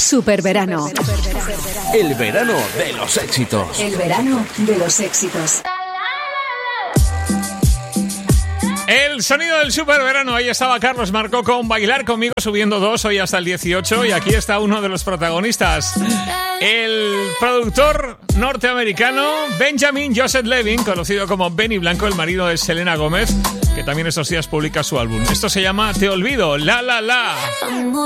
Superverano. El verano de los éxitos. El verano de los éxitos. El sonido del superverano. Ahí estaba Carlos Marco con Bailar Conmigo, subiendo 2 hoy hasta el 18. Y aquí está uno de los protagonistas, el productor norteamericano Benjamin Joseph Levin, conocido como Benny Blanco, el marido de Selena Gómez, que también estos días publica su álbum. Esto se llama Te Olvido, la la la.